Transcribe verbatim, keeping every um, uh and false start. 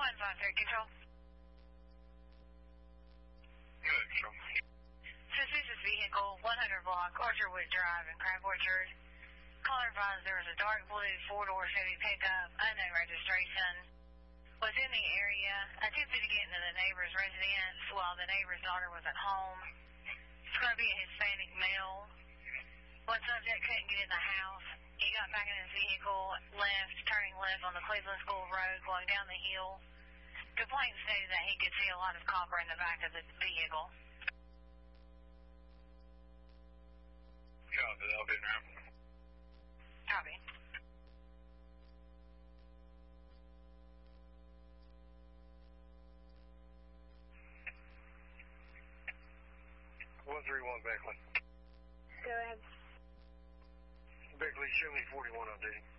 one five three, control. Good, so. Suspicious vehicle, one hundred block, Orchardwood Drive in Crab Orchard. Caller advised there was a dark blue four-door Chevy pickup, unknown registration. Was in the area, attempted to get into the neighbor's residence while the neighbor's daughter was at home. Scrubby Hispanic male. One subject couldn't get in the house. He got back in his vehicle, left, turning left on the Cleveland School Road, going down the hill. Complaint stated that he could see a lot of copper in the back of the vehicle. Copy, that'll be now. Copy. one three one Beckley. Go ahead. Beckley, show me forty-one on duty.